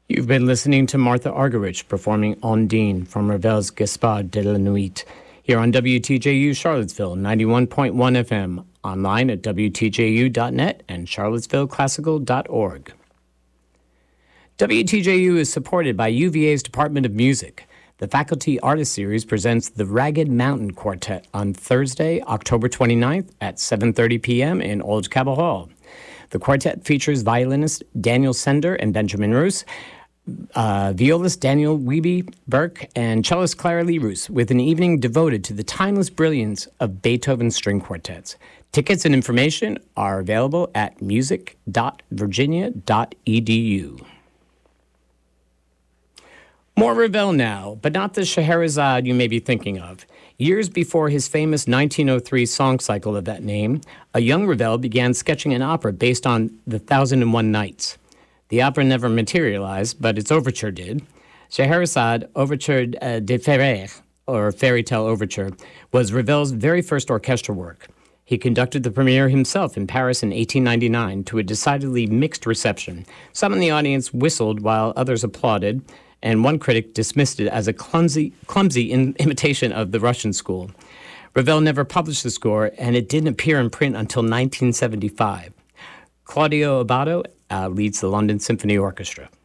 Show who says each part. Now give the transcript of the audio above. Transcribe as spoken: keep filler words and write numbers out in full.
Speaker 1: You've been listening to Martha Argerich performing Ondine from Ravel's Gaspard de la Nuit here on W T J U Charlottesville, ninety-one point one F M, online at W T J U dot net and charlottesville classical dot org. W T J U is supported by U V A's Department of Music. The Faculty Artist Series presents the Ragged Mountain Quartet on Thursday, October twenty-ninth at seven thirty p.m. in Old Cabell Hall. The quartet features violinist Daniel Sender and Benjamin Roos, uh, violist Daniel Wiebe Burke, and cellist Clara Lee Roos, with an evening devoted to the timeless brilliance of Beethoven's string quartets. Tickets and information are available at music dot virginia dot e d u. More Ravel now, but not the Scheherazade you may be thinking of. Years before his famous nineteen oh three song cycle of that name, a young Ravel began sketching an opera based on The Thousand and One Nights. The opera never materialized, but its overture did. Scheherazade, Overture uh, de Ferrer, or Fairy Tale Overture, was Ravel's very first orchestral work. He conducted the premiere himself in Paris in eighteen ninety-nine to a decidedly mixed reception. Some in the audience whistled while others applauded, and one critic dismissed it as a clumsy, clumsy in imitation of the Russian school. Ravel never published the score, and it didn't appear in print until nineteen seventy-five. Claudio Abbado uh, leads the London Symphony Orchestra.